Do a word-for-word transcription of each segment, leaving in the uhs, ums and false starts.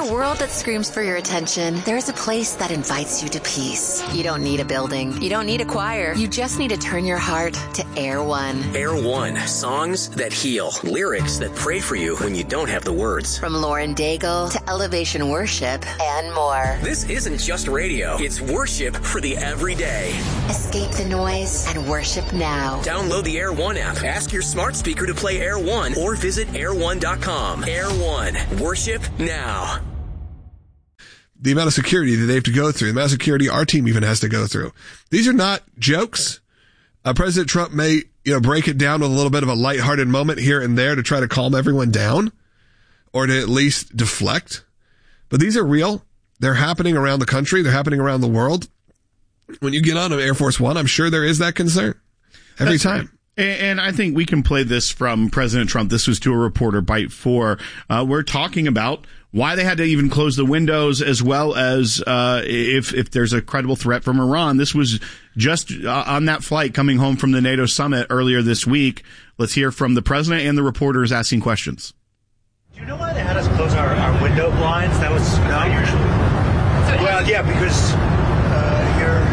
a world that screams for your attention, there's a place that invites you to peace. You don't need a building. You don't need a choir. You just need to turn your heart to Air One. Air One. Songs that heal. Lyrics that pray for you when you don't have the words. From Lauren Daigle to Elevation Worship and more. This isn't just radio. It's worship for the everyday. Escape the noise and worship now. Download the Air One app. Ask your smart speaker to play Air One or visit air one dot com. Air One. Worship now. The amount of security that they have to go through, the amount of security our team even has to go through. These are not jokes. Uh, President Trump may, you know, break it down with a little bit of a lighthearted moment here and there to try to calm everyone down or to at least deflect. But these are real. They're happening around the country. They're happening around the world. When you get on Air Force One, I'm sure there is that concern every That's time. Right. And I think we can play this from President Trump. This was to a reporter, Bite four. Uh, we're talking about why they had to even close the windows, as well as uh, if if there's a credible threat from Iran. This was just uh, on that flight coming home from the NATO summit earlier this week. Let's hear from the president and the reporters asking questions. Do you know why they had us close our, our window blinds? That was not usually. Well, yeah, because uh, you're,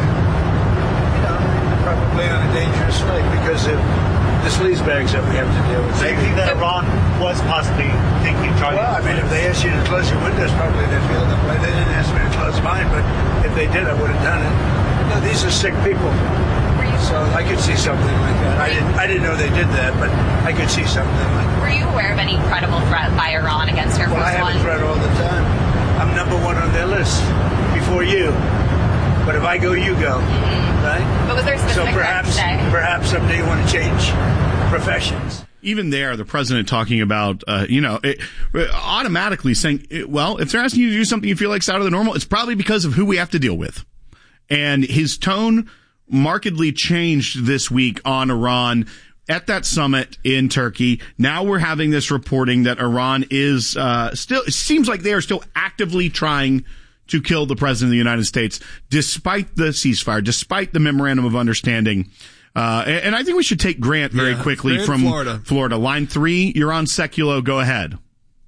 you know, probably on a dangerous flight because of the sleaze bags that we have to deal with. So you think that Iran was possibly thinking, trying Well, I mean, if they asked you to close your windows, probably they feel that way. They didn't ask me to close mine, but if they did, I would have done it. You know, these are sick people. So I could see something like that. I didn't, I didn't know they did that, but I could see something like that. Were you aware of any credible threat by Iran against Air Force One? Well, I have a threat all the time. I'm number one on their list before you. But if I go, you go, mm-hmm. right? But was there a specific so perhaps, threat today? perhaps someday you want to change professions. Even there, the president talking about, uh, you know, it, automatically saying, well, if they're asking you to do something you feel like's out of the normal, it's probably because of who we have to deal with. And his tone markedly changed this week on Iran at that summit in Turkey. Now we're having this reporting that Iran is uh, still, it seems like they are still actively trying to kill the president of the United States, despite the ceasefire, despite the memorandum of understanding. Uh, and, and I think we should take Grant very yeah, quickly Grant, from Florida. Florida. Line three, you're on Seculo. Go ahead.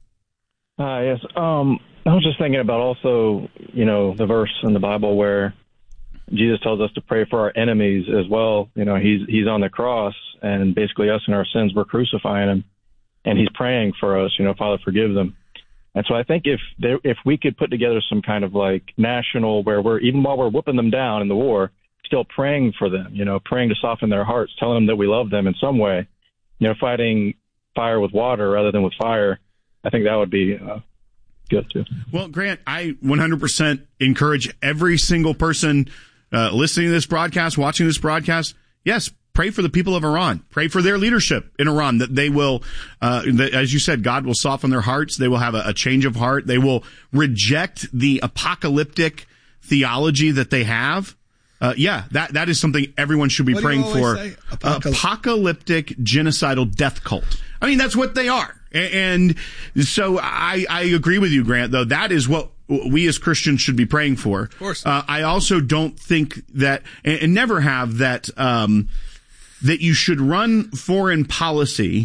Uh, yes. Um, I was just thinking about also, you know, the verse in the Bible where Jesus tells us to pray for our enemies as well. You know, he's he's on the cross, and basically us and our sins, we're crucifying him, and he's praying for us, you know, Father, forgive them. And so I think if there, if we could put together some kind of like national where we're, even while we're whooping them down in the war, still praying for them, you know, praying to soften their hearts, telling them that we love them in some way, you know, fighting fire with water rather than with fire, I think that would be uh, good too. Well, Grant, I one hundred percent encourage every single person Uh, listening to this broadcast, watching this broadcast, yes, pray for the people of Iran. Pray for their leadership in Iran, that they will, uh, that, as you said, God will soften their hearts. They will have a, a change of heart. They will reject the apocalyptic theology that they have. Uh, yeah, that, that is something everyone should be What do praying you always for. say? Apocal- Apocalyptic genocidal death cult. I mean, that's what they are. And so I, I agree with you, Grant, though. That is what we as Christians should be praying for. Of course. Uh, I also don't think that, and, and never have, that um, that you should run foreign policy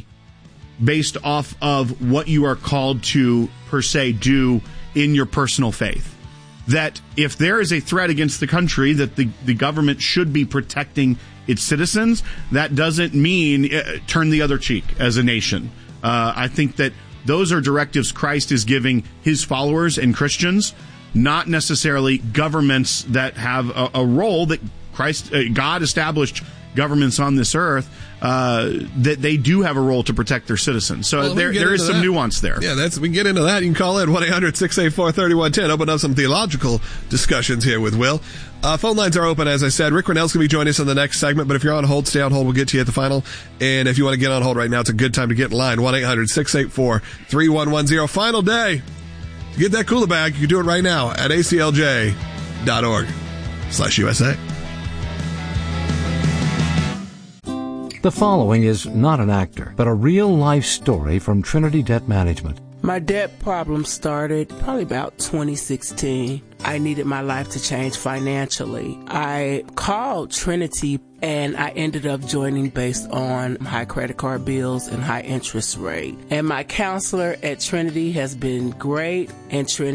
based off of what you are called to, per se, do in your personal faith. That if there is a threat against the country, that the, the government should be protecting its citizens. That doesn't mean uh, turn the other cheek as a nation. Uh, I think that those are directives Christ is giving his followers and Christians, not necessarily governments that have a, a role that Christ, uh, God established governments on this earth, uh, that they do have a role to protect their citizens. So well, there, there is some that. nuance there. Yeah, that's, we can get into that. You can call in one eight hundred six eight four three one one zero. Open up some theological discussions here with Will. Uh, phone lines are open, as I said. Rick Rennell's going to be joining us in the next segment, but if you're on hold, stay on hold. We'll get to you at the final. And if you want to get on hold right now, it's a good time to get in line. one eight hundred six eight four three one one zero. Final day to get that cooler bag. You can do it right now at A C L J dot org slash U S A. The following is not an actor, but a real-life story from Trinity Debt Management. My debt problem started probably about twenty sixteen. I needed my life to change financially. I called Trinity and I ended up joining based on high credit card bills and high interest rate. And my counselor at Trinity has been great, and Trinity